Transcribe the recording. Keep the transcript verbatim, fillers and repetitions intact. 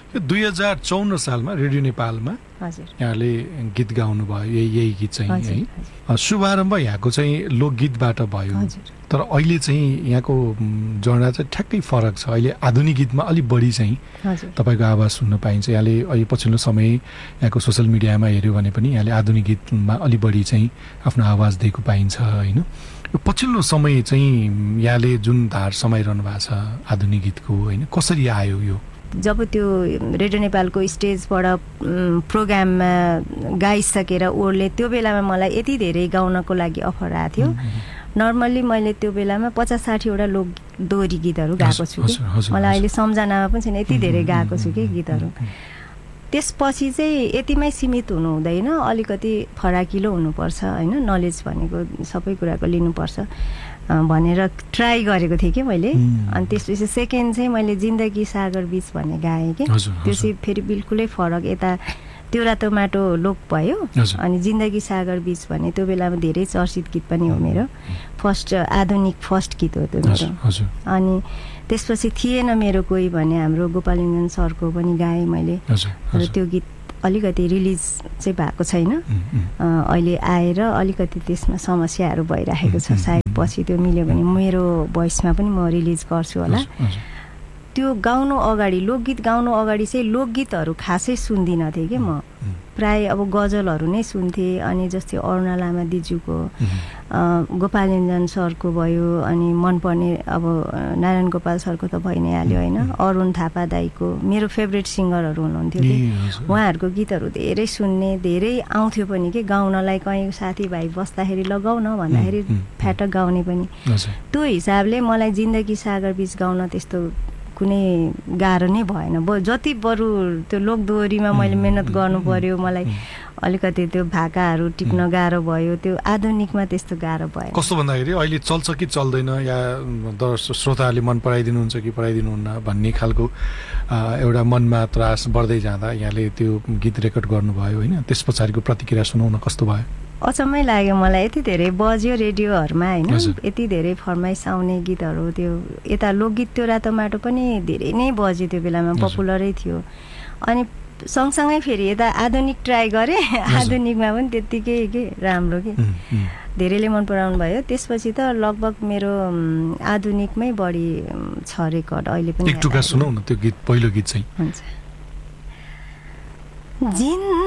दुई हजार चौन्न सालमा रेडियो नेपालमा हजुर यहाँले गीत गाउनु भयो यही यही गीत चाहिँ है शुभारम्भ यहाँको चाहिँ लोकगीतबाट भयो तर अहिले चाहिँ यहाँको जर्ना चाहिँ ठ्याक्कै फरक छ अहिले आधुनिक गीतमा अलिक बढी चाहिँ तपाईँको आवाज सुन्न पाइन्छ यहाँले अहिले पछिल्लो समय यहाँको सोसियल मिडियामा हेऱ्यो भने पनि यहाँले आधुनिक गीतमा अलिक बढी चाहिँ आफ्नो आवाज दिएको पाइन्छ होइन यो पछिल्लो समय चाहिँ यहाँले जुन धार समाइरहनु भएको छ आधुनिक गीतको होइन कसरी आयो यो जब त्यो रेडियो नेपालको स्टेजबाट प्रोग्राममा गाइसकेर ओर्ले त्यो बेलामा मलाई यति धेरै गाउनको लागि अफर आएको थियो नर्मल्ली मैले त्यो बेलामा पचास साठीवटा लोक दोहोरी गीतहरू गाएको छु कि मलाई अहिले सम्झनामा पनि छैन यति धेरै गाएको छु कि गीतहरू त्यसपछि चाहिँ यतिमै सीमित हुनु हुँदैन अलिकति फराकिलो हुनुपर्छ होइन नलेज भनेको सबै कुराको लिनुपर्छ भनेर ट्राई गरेको थिएँ कि मैले अनि त्यसपछि सेकेन्ड चाहिँ मैले जिन्दगी सागर बीच भन्ने गाएँ कि त्यो चाहिँ फेरि बिल्कुलै फरक यता त्यो रातो माटो लोक भयो अनि जिन्दगी सागर बीच भन्ने त्यो बेलामा धेरै चर्चित गीत पनि हो मेरो फर्स्ट आधुनिक फर्स्ट गीत हो त्यो मेरो अनि त्यसपछि थिएन मेरो कोही भने हाम्रो गोपालञ्जन सरको पनि गाएँ मैले र त्यो गीत अलिकति रिलिज चाहिँ भएको छैन अहिले आएर अलिकति त्यसमा समस्याहरू भइरहेको छ सायद पछि त्यो मिल्यो भने मेरो भोइसमा पनि म रिलिज गर्छु होला त्यो गाउनु अगाडि लोकगीत गाउनु अगाडि चाहिँ लोकगीतहरू खासै सुन्दिनँ थिएँ कि म प्राय अब गजलहरू नै सुन्थेँ अनि जस्तै अरुणा लामा दिजूको गोपालञ्जन सरको भयो अनि मनपर्ने अब नारायण गोपाल सरको त भइ नै हाल्यो होइन अरुण थापा दाईको मेरो फेभरेट सिङ्गरहरू हुनुहुन्थ्यो कि उहाँहरूको गीतहरू धेरै सुन्ने धेरै आउँथ्यो पनि कि गाउनलाई कहीँ साथीभाइ बस्दाखेरि ल गाउन भन्दाखेरि फ्याटक गाउने पनि त्यो हिसाबले मलाई जिन्दगी सागर बीच गाउन त्यस्तो कुनै गाह्रो नै भएन जति बरु त्यो लोकदोहोरीमा मैले मेहनत गर्नु पर्यो मलाई अलिकति त्यो भाकाहरू टिप्न गाह्रो भयो त्यो आधुनिकमा त्यस्तो गाह्रो भयो कस्तो भन्दाखेरि अहिले चल्छ कि चल्दैन या श्रोताहरूले मन पराइदिनुहुन्छ कि पराइदिनुहुन्न भन्ने खालको एउटा मनमा त्रास बढ्दै जाँदा यहाँले त्यो गीत रेकर्ड गर्नुभयो होइन त्यस पछाडिको प्रतिक्रिया सुनाउन कस्तो भयो अचम्मै लाग्यो मलाई यति धेरै बज्यो रेडियोहरूमा होइन यति धेरै फरमाइस आउने गीतहरू त्यो यता लोकगीत त्यो रातो माटो पनि धेरै नै बज्यो त्यो बेलामा पपुलरै थियो अनि सँगसँगै फेरि यता आधुनिक ट्राई गरेँ आधुनिकमा पनि त्यत्तिकै के राम्रो कि धेरैले मन पराउनु भयो त्यसपछि त लगभग मेरो आधुनिकमै बढी छ रेकर्ड अहिले पनि एक टुक्रा सुनाउ न त्यो गीत पहिलो गीत चाहिँ हुन्छ जिन